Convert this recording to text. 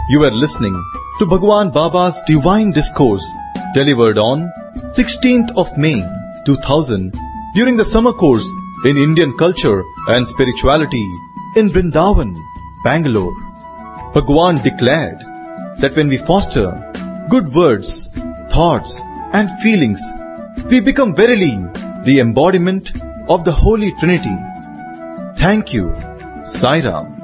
You are listening to Bhagwan Baba's Divine Discourse delivered on 16th of May 2000 during the summer course in Indian Culture and Spirituality in Vrindavan, Bangalore. Bhagwan declared that when we foster good words, thoughts and feelings, we become verily the embodiment of the Holy Trinity. Thank you. Sai Ram.